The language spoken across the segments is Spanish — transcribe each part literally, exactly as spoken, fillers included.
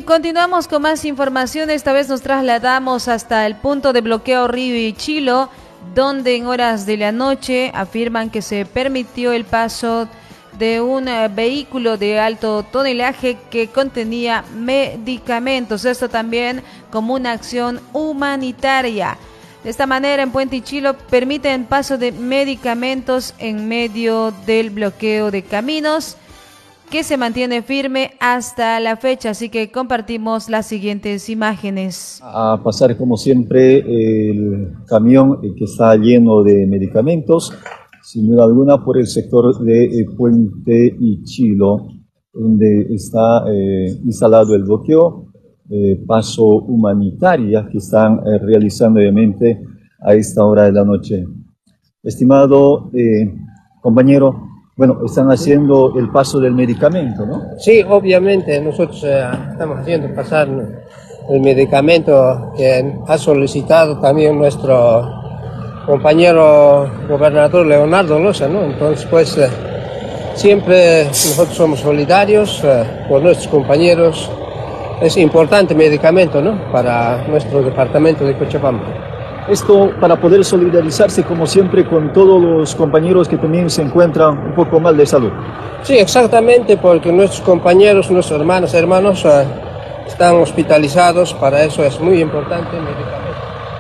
continuamos con más información. Esta vez nos trasladamos hasta el punto de bloqueo Río Ichilo, donde en horas de la noche afirman que se permitió el paso de un vehículo de alto tonelaje que contenía medicamentos. Esto también como una acción humanitaria. De esta manera, en Puente Ichilo permiten paso de medicamentos en medio del bloqueo de caminos, que se mantiene firme hasta la fecha. Así que compartimos las siguientes imágenes. A pasar como siempre el camión que está lleno de medicamentos, sin duda alguna por el sector de eh, Puente Ichilo, donde está eh, instalado el bloqueo, eh, paso humanitaria que están eh, realizando obviamente a esta hora de la noche. Estimado eh, compañero, bueno, están haciendo el paso del medicamento, ¿no? Sí, obviamente, nosotros eh, estamos haciendo pasar el medicamento que ha solicitado también nuestro compañero gobernador Leonardo Loza, ¿no? Entonces, pues, eh, siempre nosotros somos solidarios eh, con nuestros compañeros. Es importante medicamento, ¿no? Para nuestro departamento de Cochabamba. Esto para poder solidarizarse como siempre con todos los compañeros que también se encuentran un poco mal de salud. Sí, exactamente, porque nuestros compañeros, nuestros hermanos, hermanos eh, están hospitalizados, para eso es muy importante el medicamento.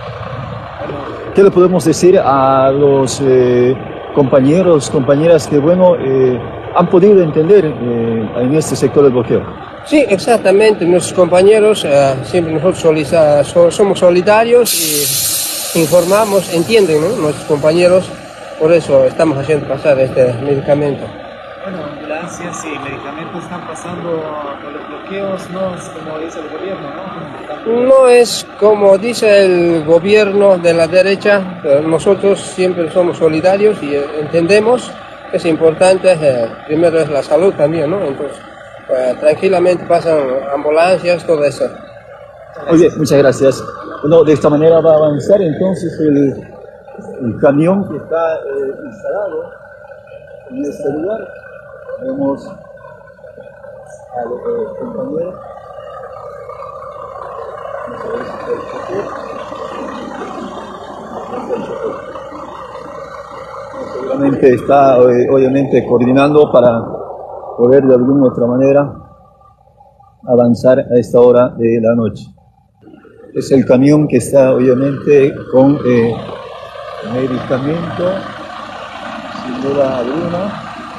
¿Qué le podemos decir a los eh, compañeros, compañeras que, bueno, eh, han podido entender eh, en este sector del bloqueo? Sí, exactamente, nuestros compañeros, eh, siempre nosotros solisa, so, somos solidarios y informamos, entienden, ¿no? Nuestros compañeros, por eso estamos haciendo pasar este medicamento. Bueno, ambulancias y medicamentos están pasando por los bloqueos, no es como dice el gobierno, ¿no? No es como dice el gobierno de la derecha, nosotros siempre somos solidarios y entendemos que es importante, eh, primero es la salud también, ¿no? Entonces, eh, tranquilamente pasan ambulancias, todo eso. Oye, muchas gracias. Bueno, de esta manera va a avanzar entonces el, el camión que está eh, instalado en este lugar. Vemos al eh, compañero. Vamos a ver si está el chofer. No está el chofer. Seguramente está eh, obviamente coordinando para poder de alguna u otra manera avanzar a esta hora de la noche. Es el camión que está obviamente con eh, medicamento, sin duda alguna.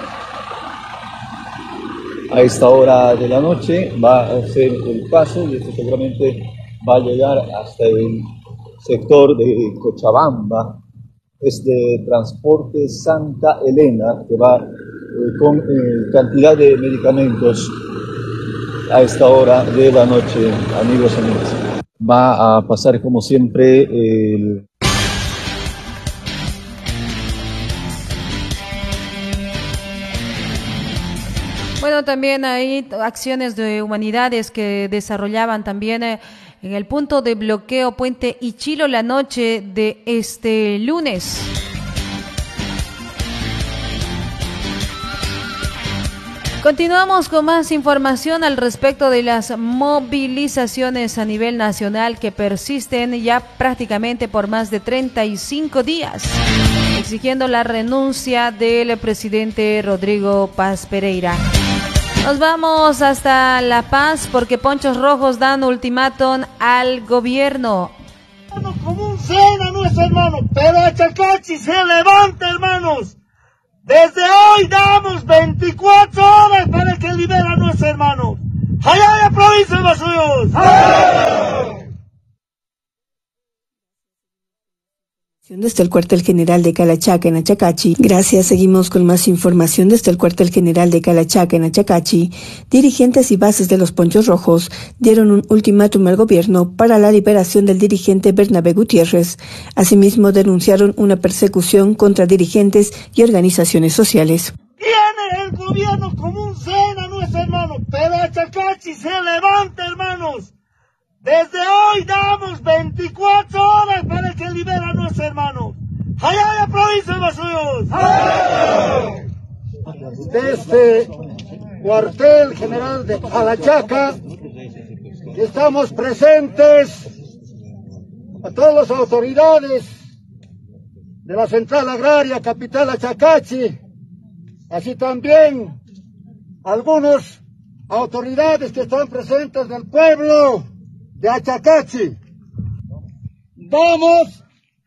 A esta hora de la noche va a hacer el paso y esto seguramente va a llegar hasta el sector de Cochabamba. Es de Transporte Santa Elena, que va eh, con eh, cantidad de medicamentos a esta hora de la noche, amigos y amigas. Va a pasar como siempre el... Bueno, también hay acciones de humanidades que desarrollaban también eh, en el punto de bloqueo Puente Ichilo la noche de este lunes. Continuamos con más información al respecto de las movilizaciones a nivel nacional que persisten ya prácticamente por más de treinta y cinco días, exigiendo la renuncia del presidente Rodrigo Paz Pereira. Nos vamos hasta La Paz porque Ponchos Rojos dan ultimátum al gobierno. Como un cena, nuestro hermano, pero Achacachi se levanta, hermanos. Desde hoy damos veinticuatro horas para que libera a nuestros hermanos. ¡Hayaya, provincia de los suyos! Desde el cuartel general de Calachaca en Achacachi. Gracias, seguimos con más información desde el cuartel general de Calachaca en Achacachi. Dirigentes y bases de los Ponchos Rojos dieron un ultimátum al gobierno para la liberación del dirigente Bernabé Gutiérrez. Asimismo, denunciaron una persecución contra dirigentes y organizaciones sociales. Viene el gobierno como un cena, nuestro hermano, pero Achacachi se levanta, hermanos. Desde hoy damos veinticuatro horas para que libera a nuestros hermanos. ¡Hayaya, provincia de los suyos! Desde cuartel general de Calachaca estamos presentes, a todas las autoridades de la Central Agraria Capital Achacachi, así también algunas autoridades que están presentes del pueblo de Achacachi. Vamos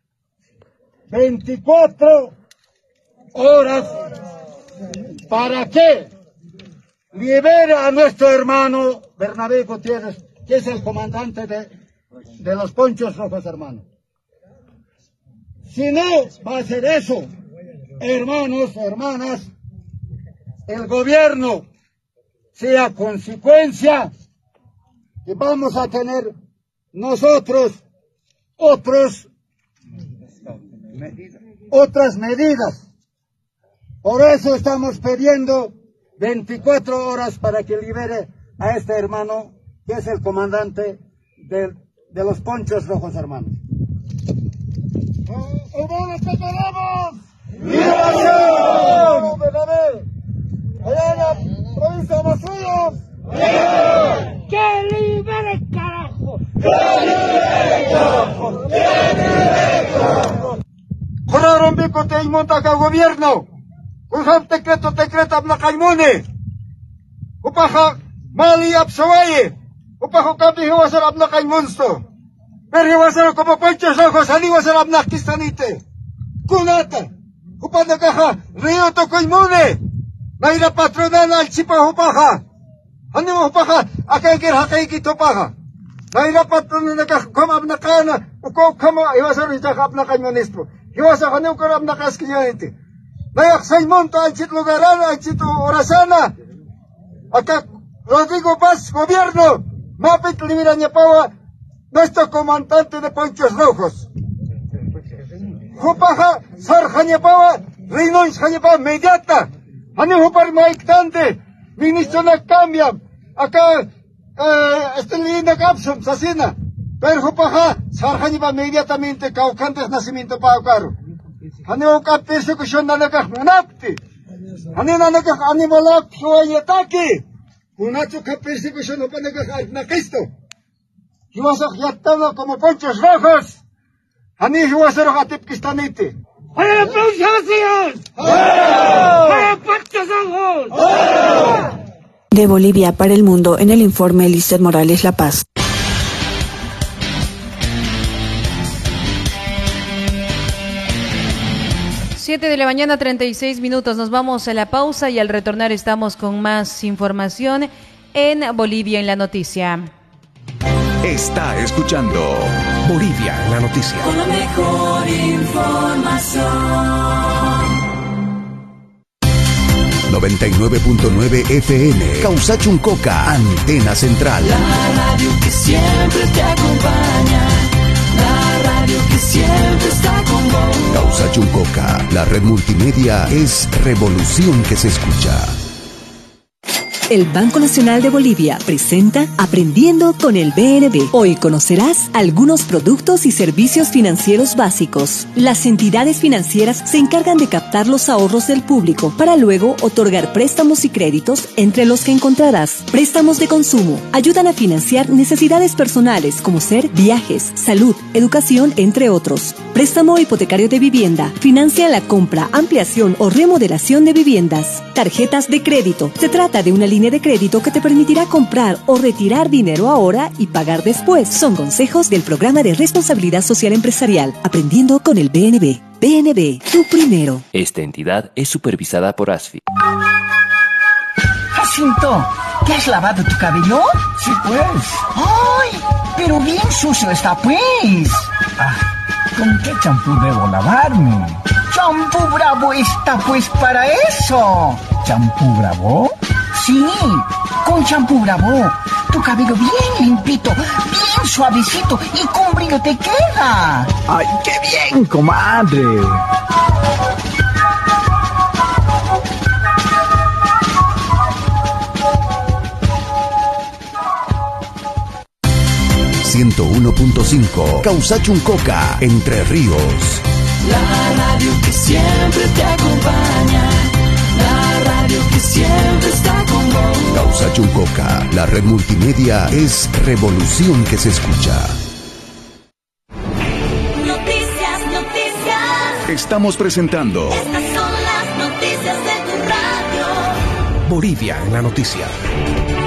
veinticuatro horas para que libere a nuestro hermano Bernabé Gutiérrez, que es el comandante de, de los Ponchos Rojos, hermano. Si no va a hacer eso, hermanos, hermanas, el gobierno, sea consecuencia, que vamos a tener nosotros otros, otras medidas. Por eso estamos pidiendo veinticuatro horas para que libere a este hermano, que es el comandante de, de los Ponchos Rojos, hermanos. ¡Hermanos, que queremos! ¡Liberación! ¡Bernabé! ¡Allá en la provincia de Amazonas! ¡Que libere, carajo! ¡Que libere, carajo! ¡Que libere, carajo! ¡Juraron bico te inmontaca gobierno! ¡Kusan decreto decreto abna kaimune! ¡Upaja mali absawaye! ¡Upaja kapi hiwasar abna kaimunsto! ¡Pero hiwasar como Ponchos Rojos! ¡Ali hiwasar abna kistanite! ¡Kunata! ¡Upada kaja! ¡Río toko imune! ¡Naira patronana al chipa upaja! ¡Ani upaja! ¡Akaikir hakaiki topaja! ¡Naira patronana kaja! ¡Como abna kana! ¡Uko como hiwasar itaja abna kaimunispo! ¡Hiwasar hani ukar abna kaskiñanite! Nayak Saimonto, Anchit Lugarana, Anchit Orasana, acá Rodrigo Paz, gobierno, Mapit Libirañapawa, nuestro comandante de Ponchos Rojos. Jupaja, Sar Jañapawa, Reinon Jañapawa, mediata, Ani Jupar Maiktante, ministro na cambia, acá, eh, este linda Capsum, Sasina, pero Jupaja, Sar Jañapawa, inmediatamente, Caucantes Nacimiento Paucaro. Hani uka persecution na nagkamunapti. Hani na nagkak animalak suayataki. Unacho ka persecution na nagkak na Cristo. Hiwasak yatano como Ponchos Rojos. Hani hiwasaro katip kistaniti. ¡Para Ponchos! ¡Para Ponchos Rojos! De Bolivia para el mundo, en el informe Elícer Morales La Paz. siete de la mañana, treinta y seis minutos. Nos vamos a la pausa y al retornar estamos con más información en Bolivia en la Noticia. Está escuchando Bolivia en la Noticia. Con la mejor información. noventa y nueve punto nueve F M. Causachuncoca, antena central. La radio que siempre te acompaña. La radio que siempre está con vos. Causachuncoca, la red multimedia es revolución que se escucha. El Banco Nacional de Bolivia presenta Aprendiendo con el B N B. Hoy conocerás algunos productos y servicios financieros básicos. Las entidades financieras se encargan de captar los ahorros del público para luego otorgar préstamos y créditos, entre los que encontrarás préstamos de consumo. Ayudan a financiar necesidades personales como ser viajes, salud, educación, entre otros. Préstamo hipotecario de vivienda. Financia la compra, ampliación o remodelación de viviendas. Tarjetas de crédito. Se trata de una línea de crédito que te permitirá comprar o retirar dinero ahora y pagar después. Son consejos del Programa de Responsabilidad Social Empresarial. Aprendiendo con el B N B. B N B, tú primero. Esta entidad es supervisada por ASFI. Jacinto, ¿te has lavado tu cabello? Sí, pues. ¡Ay! Pero bien sucio está, pues. Ah, ¿con qué champú debo lavarme? ¡Champú Bravo está, pues, para eso! ¿Champú Bravo? Sí, con champú Bravo. Tu cabello bien limpito, bien suavecito y con brillo te queda. ¡Ay, qué bien, comadre! ciento uno punto cinco Causachuncoca, Entre Ríos. La radio que siempre te acompaña. la radio que siempre está con vos. Causachuncoca, la red multimedia es revolución que se escucha. Noticias, noticias. Estamos presentando Estas son las noticias de tu radio. Bolivia en la noticia.